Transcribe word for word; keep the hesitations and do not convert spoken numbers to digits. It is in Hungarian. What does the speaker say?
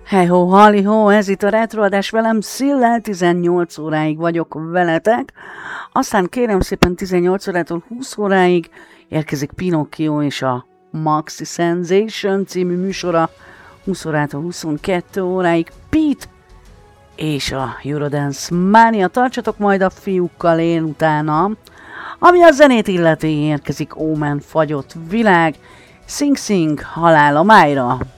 Hey-ho, hali-ho, ez itt a retroadás velem, Szillel, tizennyolc óráig vagyok veletek. Aztán kérem szépen tizennyolc órától húsz óráig érkezik Pinocchio és a Maxi Sensation című műsora. húsz órától huszonkettő óráig Pete és a Eurodance Mania. Tartsatok majd a fiúkkal, én utána. Ami a zenét illeti, érkezik Omen, Fagyott világ, Sing Sing, Halál a májra.